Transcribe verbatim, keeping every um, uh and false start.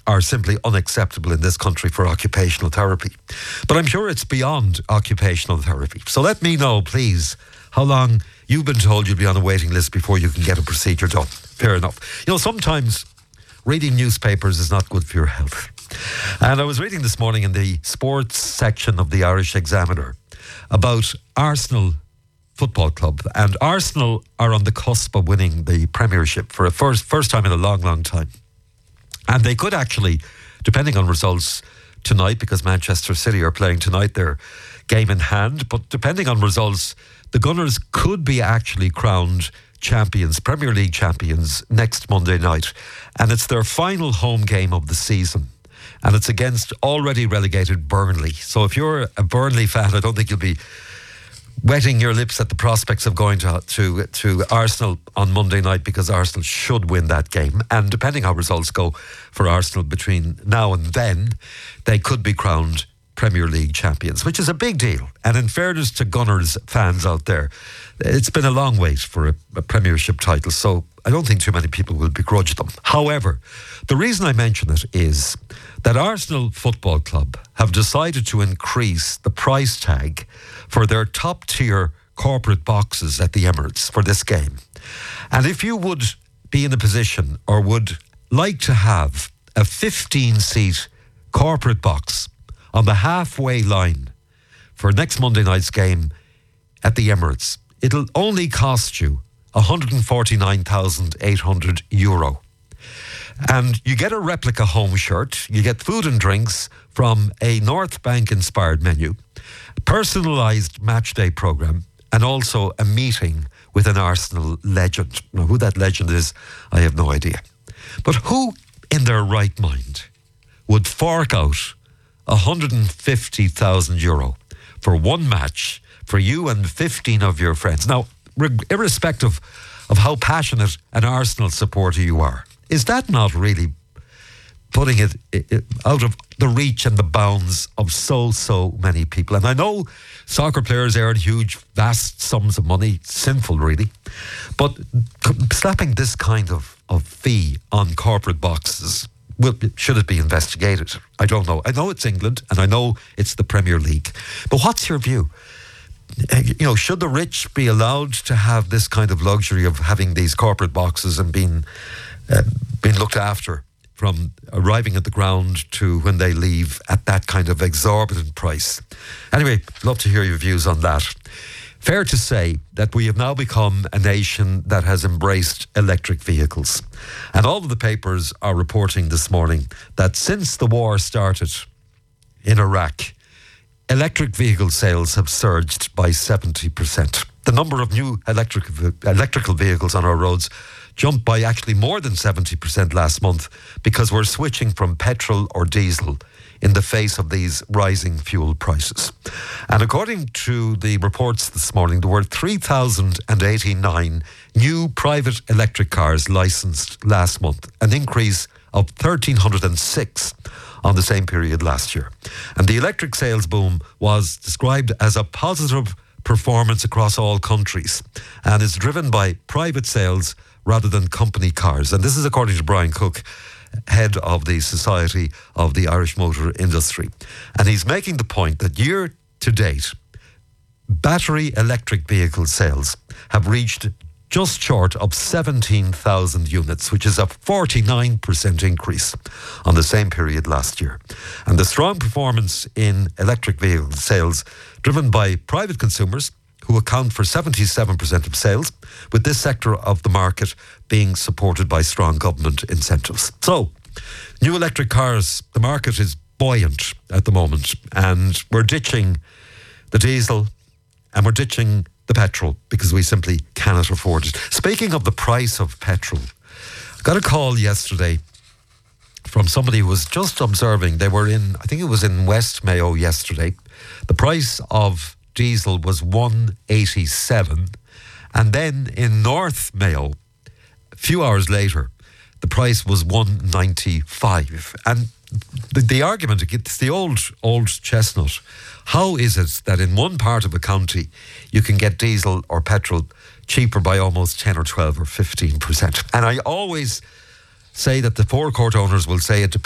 are simply unacceptable in this country for occupational therapy. But I'm sure it's beyond occupational therapy. So let me know, please, how long you've been told you'll be on a waiting list before you can get a procedure done. Fair enough. You know, sometimes reading newspapers is not good for your health. And I was reading this morning in the sports section of the Irish Examiner about Arsenal Football Club, and Arsenal are on the cusp of winning the Premiership for a first first time in a long, long time. And they could actually, depending on results tonight, because Manchester City are playing tonight, their game in hand, but depending on results, the Gunners could be actually crowned champions, Premier League champions, next Monday night. And it's their final home game of the season. And it's against already relegated Burnley. So if you're a Burnley fan, I don't think you'll be wetting your lips at the prospects of going to, to to Arsenal on Monday night, because Arsenal should win that game. And depending how results go for Arsenal between now and then, they could be crowned Premier League champions, which is a big deal. And in fairness to Gunners fans out there, it's been a long wait for a, a Premiership title, so I don't think too many people will begrudge them. However, the reason I mention it is that Arsenal Football Club have decided to increase the price tag for their top-tier corporate boxes at the Emirates for this game. And if you would be in a position or would like to have a fifteen-seat corporate box on the halfway line for next Monday night's game at the Emirates, it'll only cost you one hundred forty-nine thousand eight hundred euro. And you get a replica home shirt, you get food and drinks from a North Bank-inspired menu, personalised match day programme, and also a meeting with an Arsenal legend. Now, who that legend is, I have no idea. But who in their right mind would fork out one hundred fifty thousand euro for one match for you and fifteen of your friends? Now, irrespective of how passionate an Arsenal supporter you are, is that not really putting it, it out of the reach and the bounds of so, so many people? And I know soccer players earn huge, vast sums of money, sinful really, but slapping this kind of, of fee on corporate boxes, well, should it be investigated? I don't know. I know it's England and I know it's the Premier League, but what's your view? You know, should the rich be allowed to have this kind of luxury of having these corporate boxes and being uh, being looked after from arriving at the ground to when they leave at that kind of exorbitant price? Anyway, love to hear your views on that. Fair to say that we have now become a nation that has embraced electric vehicles. And all of the papers are reporting this morning that since the war started in Iraq, electric vehicle sales have surged by seventy percent. The number of new electric, electrical vehicles on our roads jumped by actually more than seventy percent last month, because we're switching from petrol or diesel in the face of these rising fuel prices. And according to the reports this morning, there were three thousand eighty-nine new private electric cars licensed last month, an increase of one thousand three hundred six on the same period last year. And the electric sales boom was described as a positive performance across all countries and is driven by private sales rather than company cars. And this is according to Brian Cook, head of the Society of the Irish Motor Industry. And he's making the point that year to date, battery electric vehicle sales have reached just short of seventeen thousand units, which is a forty-nine percent increase on the same period last year. And the strong performance in electric vehicle sales driven by private consumers, who account for seventy-seven percent of sales, with this sector of the market being supported by strong government incentives. So, new electric cars, the market is buoyant at the moment, and we're ditching the diesel and we're ditching the petrol because we simply cannot afford it. Speaking of the price of petrol, I got a call yesterday from somebody who was just observing. They were in, I think it was in West Mayo yesterday. The price of diesel was one eighty-seven, and then in North Mayo, a few hours later, the price was one ninety-five. And the, the argument, it's the old, old chestnut. How is it that in one part of a county you can get diesel or petrol cheaper by almost ten or twelve or fifteen percent? And I always say that the forecourt owners will say it depends